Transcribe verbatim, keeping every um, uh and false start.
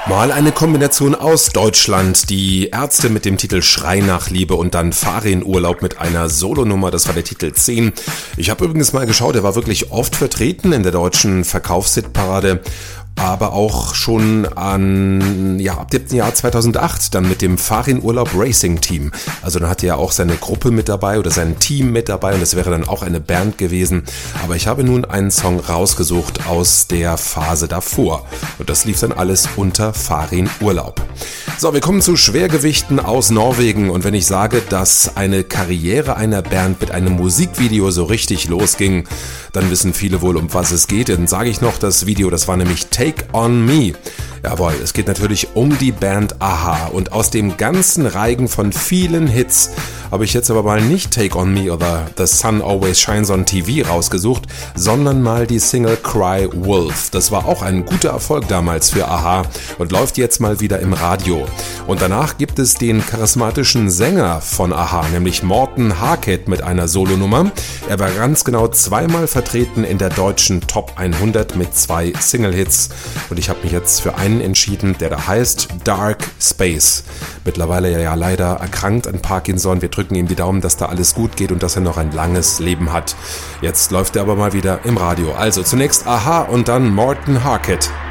Mal eine Kombination aus Deutschland, die Ärzte mit dem Titel Schrei nach Liebe und dann Farin-Urlaub mit einer Solonummer, das war der Titel zehn. Ich habe übrigens mal geschaut, er war wirklich oft vertreten in der deutschen Verkaufshitparade, aber auch schon an, ja, ab dem Jahr zweitausendacht dann mit dem Farin-Urlaub Racing Team. Also dann hatte er auch seine Gruppe mit dabei oder sein Team mit dabei und das wäre dann auch eine Band gewesen. Aber ich habe nun einen Song rausgesucht aus der Phase davor und das lief dann alles unter Farin-Urlaub. So, wir kommen zu Schwergewichten aus Norwegen und wenn ich sage, dass eine Karriere einer Band mit einem Musikvideo so richtig losging, dann wissen viele wohl, um was es geht. Dann sage ich noch, das Video, das war nämlich Take on Me. Jawohl, es geht natürlich um die Band a-ha und aus dem ganzen Reigen von vielen Hits habe ich jetzt aber mal nicht Take on Me oder The Sun Always Shines on T V rausgesucht, sondern mal die Single Cry Wolf. Das war auch ein guter Erfolg damals für a-ha und läuft jetzt mal wieder im Radio. Und danach gibt es den charismatischen Sänger von a-ha, nämlich Morten Harket mit einer Solonummer. Er war ganz genau zweimal vertreten in der deutschen Top hundert mit zwei Single-Hits und ich habe mich jetzt für einen entschieden, der da heißt Dark Space. Mittlerweile ja leider erkrankt an Parkinson. Wir drücken ihm die Daumen, dass da alles gut geht und dass er noch ein langes Leben hat. Jetzt läuft er aber mal wieder im Radio. Also zunächst a-ha und dann Morten Harket.